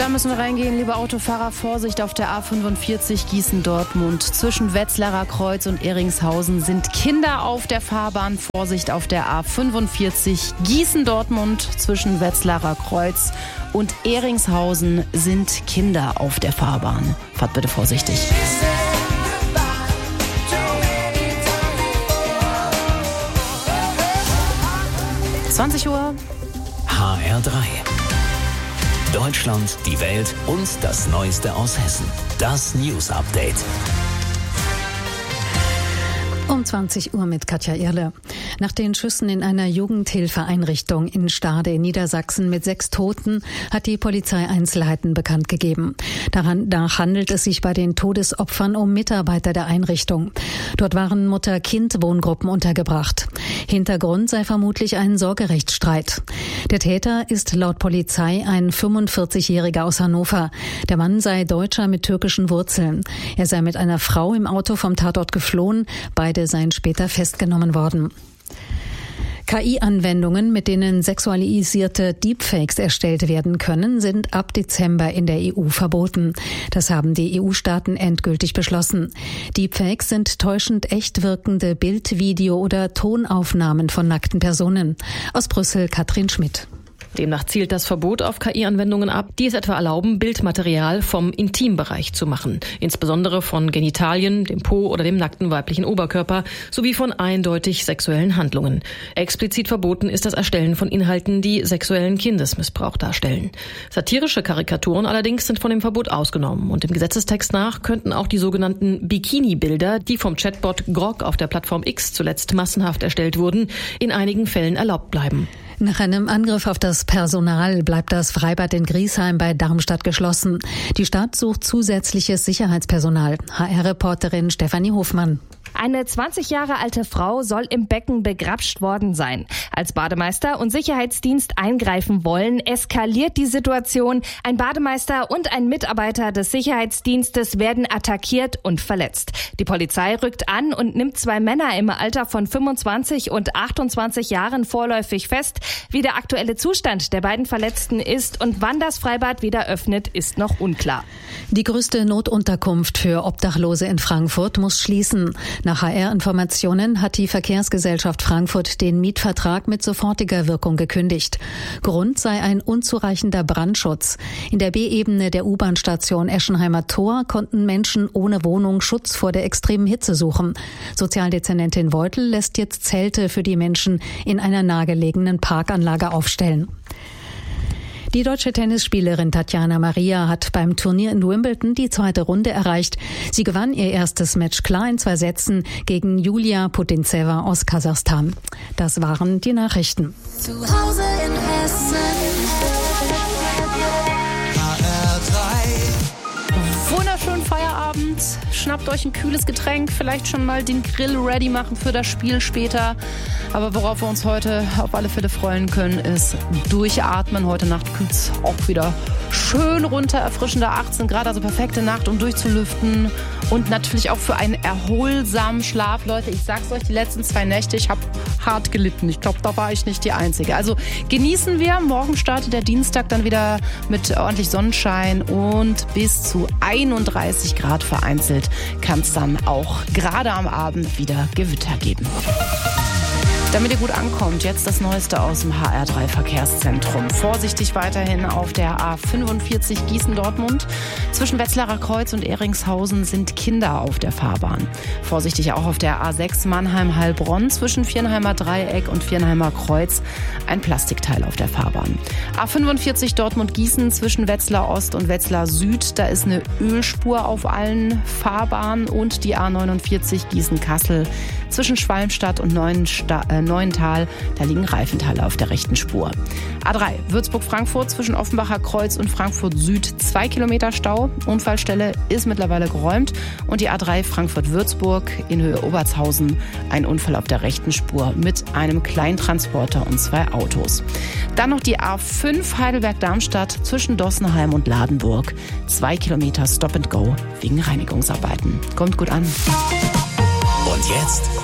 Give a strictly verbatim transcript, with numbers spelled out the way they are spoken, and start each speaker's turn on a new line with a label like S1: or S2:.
S1: Da müssen wir reingehen, liebe Autofahrer, Vorsicht auf der A fünfundvierzig Gießen-Dortmund. Zwischen Wetzlarer Kreuz und Eringshausen sind Kinder auf der Fahrbahn. Vorsicht auf der A fünfundvierzig Gießen-Dortmund. Zwischen Wetzlarer Kreuz und Eringshausen sind Kinder auf der Fahrbahn. Fahrt bitte vorsichtig. zwanzig Uhr.
S2: H R drei. Deutschland, die Welt und das Neueste aus Hessen. Das News Update.
S3: Um zwanzig Uhr mit Katja Irle. Nach den Schüssen in einer Jugendhilfeeinrichtung in Stade in Niedersachsen mit sechs Toten hat die Polizei Einzelheiten bekannt gegeben. Danach handelt es sich bei den Todesopfern um Mitarbeiter der Einrichtung. Dort waren Mutter-Kind-Wohngruppen untergebracht. Hintergrund sei vermutlich ein Sorgerechtsstreit. Der Täter ist laut Polizei ein fünfundvierzigjähriger aus Hannover. Der Mann sei Deutscher mit türkischen Wurzeln. Er sei mit einer Frau im Auto vom Tatort geflohen. Beide seien später festgenommen worden. K I-Anwendungen, mit denen sexualisierte Deepfakes erstellt werden können, sind ab Dezember in der E U verboten. Das haben die E U-Staaten endgültig beschlossen. Deepfakes sind täuschend echt wirkende Bild-, Video- oder Tonaufnahmen von nackten Personen. Aus Brüssel Katrin Schmidt.
S4: Demnach zielt das Verbot auf K I-Anwendungen ab, die es etwa erlauben, Bildmaterial vom Intimbereich zu machen. Insbesondere von Genitalien, dem Po oder dem nackten weiblichen Oberkörper sowie von eindeutig sexuellen Handlungen. Explizit verboten ist das Erstellen von Inhalten, die sexuellen Kindesmissbrauch darstellen. Satirische Karikaturen allerdings sind von dem Verbot ausgenommen. Und dem Gesetzestext nach könnten auch die sogenannten Bikini-Bilder, die vom Chatbot Grok auf der Plattform X zuletzt massenhaft erstellt wurden, in einigen Fällen erlaubt bleiben.
S3: Nach einem Angriff auf das Personal bleibt das Freibad in Griesheim bei Darmstadt geschlossen. Die Stadt sucht zusätzliches Sicherheitspersonal. H R-Reporterin Stefanie Hofmann.
S5: Eine zwanzig Jahre alte Frau soll im Becken begrapscht worden sein. Als Bademeister und Sicherheitsdienst eingreifen wollen, eskaliert die Situation. Ein Bademeister und ein Mitarbeiter des Sicherheitsdienstes werden attackiert und verletzt. Die Polizei rückt an und nimmt zwei Männer im Alter von fünfundzwanzig und achtundzwanzig Jahren vorläufig fest. Wie der aktuelle Zustand der beiden Verletzten ist und wann das Freibad wieder öffnet, ist noch unklar.
S3: Die größte Notunterkunft für Obdachlose in Frankfurt muss schließen. Nach H R-Informationen hat die Verkehrsgesellschaft Frankfurt den Mietvertrag mit sofortiger Wirkung gekündigt. Grund sei ein unzureichender Brandschutz. In der B-Ebene der U-Bahn-Station Eschenheimer Tor konnten Menschen ohne Wohnung Schutz vor der extremen Hitze suchen. Sozialdezernentin Beutel lässt jetzt Zelte für die Menschen in einer nahegelegenen Parkanlage aufstellen. Die deutsche Tennisspielerin Tatjana Maria hat beim Turnier in Wimbledon die zweite Runde erreicht. Sie gewann ihr erstes Match klar in zwei Sätzen gegen Julia Putintseva aus Kasachstan. Das waren die Nachrichten.
S6: Zu Hause in Hessen. H R drei.
S1: Wunderschönen Feierabend. Schnappt euch ein kühles Getränk, vielleicht schon mal den Grill ready machen für das Spiel später. Aber worauf wir uns heute auf alle Fälle freuen können, ist durchatmen. Heute Nacht kühlt es auch wieder schön runter, erfrischende achtzehn Grad, also perfekte Nacht, um durchzulüften. Und natürlich auch für einen erholsamen Schlaf. Leute, ich sag's euch, die letzten zwei Nächte, ich habe hart gelitten. Ich glaube, da war ich nicht die Einzige. Also genießen wir. Morgen startet der Dienstag dann wieder mit ordentlich Sonnenschein und bis zu einunddreißig Grad vereinzelt kann es dann auch gerade am Abend wieder Gewitter geben. Damit ihr gut ankommt, jetzt das Neueste aus dem H R drei Verkehrszentrum. Vorsichtig weiterhin auf der A fünfundvierzig Gießen-Dortmund. Zwischen Wetzlarer Kreuz und Eringshausen sind Kinder auf der Fahrbahn. Vorsichtig auch auf der A sechs Mannheim-Heilbronn. Zwischen Viernheimer Dreieck und Viernheimer Kreuz ein Plastikteil auf der Fahrbahn. A fünfundvierzig Dortmund-Gießen zwischen Wetzlar Ost und Wetzlar Süd. Da ist eine Ölspur auf allen Fahrbahnen. Und die A neunundvierzig Gießen-Kassel zwischen Schwalmstadt und Neuensta- äh, Neuental, da liegen Reifenteile auf der rechten Spur. A drei Würzburg-Frankfurt zwischen Offenbacher Kreuz und Frankfurt Süd, zwei Kilometer Stau. Unfallstelle ist mittlerweile geräumt. Und die A drei Frankfurt-Würzburg in Höhe Obertshausen, ein Unfall auf der rechten Spur mit einem Kleintransporter und zwei Autos. Dann noch die A fünf Heidelberg-Darmstadt zwischen Dossenheim und Ladenburg, zwei Kilometer Stop and Go wegen Reinigungsarbeiten. Kommt gut an.
S2: Und jetzt